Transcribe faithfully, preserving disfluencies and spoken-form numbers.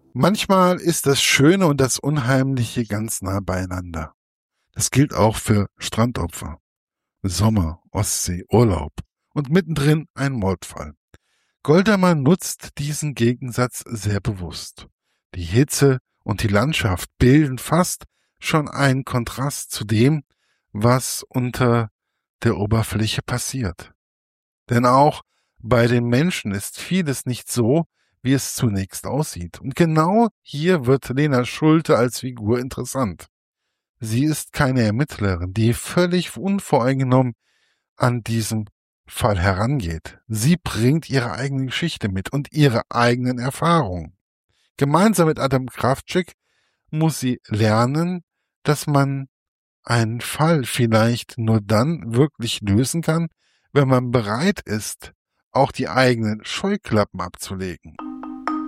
Manchmal ist das Schöne und das Unheimliche ganz nah beieinander. Das gilt auch für Strandopfer, Sommer, Ostsee, Urlaub und mittendrin ein Mordfall. Goldermann nutzt diesen Gegensatz sehr bewusst. Die Hitze und die Landschaft bilden fast schon einen Kontrast zu dem, was unter der Oberfläche passiert. Denn auch bei den Menschen ist vieles nicht so, wie es zunächst aussieht. Und genau hier wird Lena Schulte als Figur interessant. Sie ist keine Ermittlerin, die völlig unvoreingenommen an diesem Fall herangeht. Sie bringt ihre eigene Geschichte mit und ihre eigenen Erfahrungen. Gemeinsam mit Adam Krawczyk muss sie lernen, dass man einen Fall vielleicht nur dann wirklich lösen kann, wenn man bereit ist, auch die eigenen Scheuklappen abzulegen.